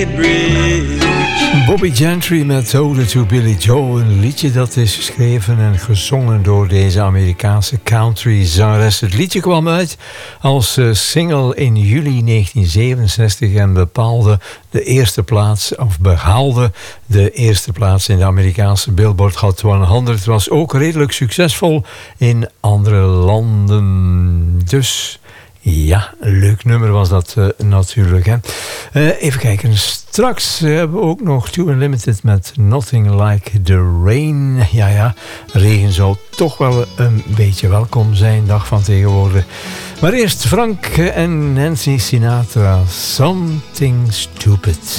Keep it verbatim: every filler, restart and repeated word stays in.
Bobby Gentry met Ode to Billy Joe, een liedje dat is geschreven en gezongen door deze Amerikaanse country-zangeres. Het liedje kwam uit als single in juli negentien zevenenzestig en bepaalde de eerste plaats, of behaalde de eerste plaats in de Amerikaanse Billboard Hot honderd. Was ook redelijk succesvol in andere landen. Dus ja, een leuk nummer was dat uh, natuurlijk. Hè. Uh, even kijken, straks hebben we ook nog Two Unlimited met Nothing Like the Rain. Ja, ja, regen zou toch wel een beetje welkom zijn, dag van tegenwoordig. Maar eerst Frank en Nancy Sinatra, Something Stupid.